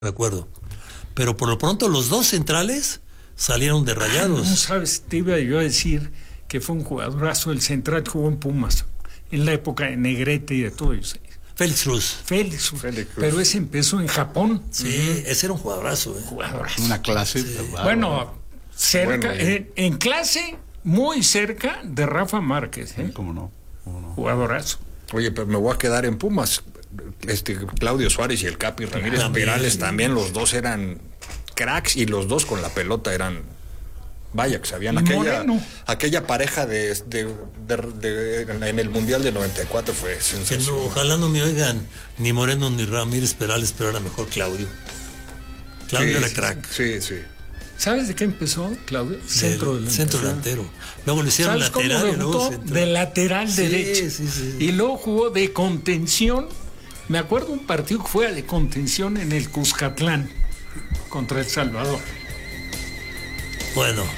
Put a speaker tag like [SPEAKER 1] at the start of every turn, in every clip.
[SPEAKER 1] de acuerdo. Pero por lo pronto los dos centrales salieron de Rayados.
[SPEAKER 2] No sabes, te iba yo a decir que fue un jugadorazo. El central jugó en Pumas, en la época de Negrete y de todo eso.
[SPEAKER 1] Félix Cruz.
[SPEAKER 2] Félix Cruz. Pero ese empezó en Japón.
[SPEAKER 1] Sí, ese era un jugadorazo.
[SPEAKER 2] Jugadorazo.
[SPEAKER 3] Una clase.
[SPEAKER 2] Sí. Bueno, cerca, en clase, muy cerca de Rafa Márquez.
[SPEAKER 3] ¿Cómo no?
[SPEAKER 2] Jugadorazo.
[SPEAKER 4] Oye, pero me voy a quedar en Pumas. Claudio Suárez y el Capi Ramírez Perales también, los dos eran cracks y los dos con la pelota eran, vaya que sabían. Aquella pareja en el Mundial del 94 fue sensacional.
[SPEAKER 1] Ojalá no me oigan ni Moreno ni Ramírez Perales, pero era mejor Claudio. Claudio era crack.
[SPEAKER 4] Sí.
[SPEAKER 2] ¿Sabes de qué empezó, Claudio? Centro
[SPEAKER 1] delantero. Luego lo hicieron lateral.
[SPEAKER 2] ¿Sabes cómo debutó? De lateral derecho.
[SPEAKER 1] Sí.
[SPEAKER 2] Y luego jugó de contención. Me acuerdo un partido que fue de contención en el Cuscatlán contra El Salvador.
[SPEAKER 1] Bueno.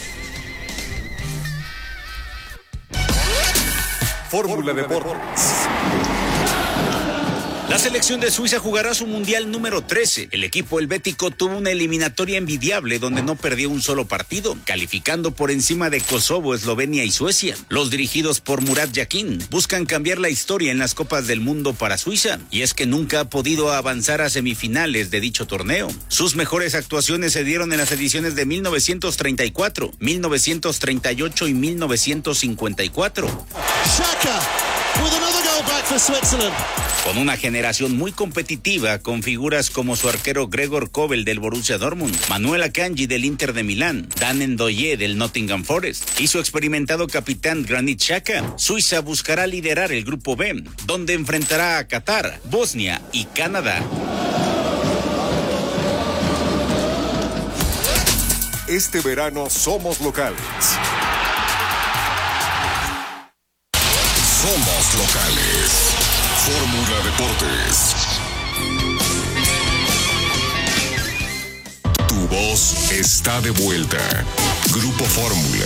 [SPEAKER 5] Fórmula Deportes. La selección de Suiza jugará su mundial número 13. El equipo helvético tuvo una eliminatoria envidiable donde no perdió un solo partido, calificando por encima de Kosovo, Eslovenia y Suecia. Los dirigidos por Murat Yakin buscan cambiar la historia en las Copas del Mundo para Suiza, y es que nunca ha podido avanzar a semifinales de dicho torneo. Sus mejores actuaciones se dieron en las ediciones de 1934, 1938 y 1954.
[SPEAKER 6] Xhaka with another goal back for Switzerland.
[SPEAKER 5] Con una generación muy competitiva, con figuras como su arquero Gregor Kobel del Borussia Dortmund, Manuel Akanji del Inter de Milán, Dan Ndoye del Nottingham Forest y su experimentado capitán Granit Xhaka, Suiza buscará liderar el grupo B, donde enfrentará a Qatar, Bosnia y Canadá.
[SPEAKER 7] Este verano somos locales. Somos locales. Fórmula Deportes. Tu voz está de vuelta. Grupo Fórmula.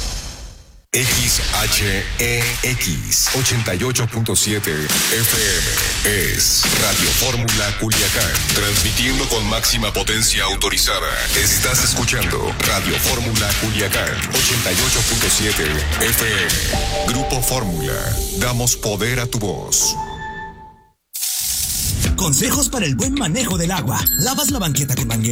[SPEAKER 7] XHEX 88.7 FM es Radio Fórmula Culiacán, transmitiendo con máxima potencia autorizada. Estás escuchando Radio Fórmula Culiacán 88.7 FM. Grupo Fórmula, damos poder a tu voz.
[SPEAKER 8] Consejos para el buen manejo del agua. ¿Lavas la banqueta con manguera?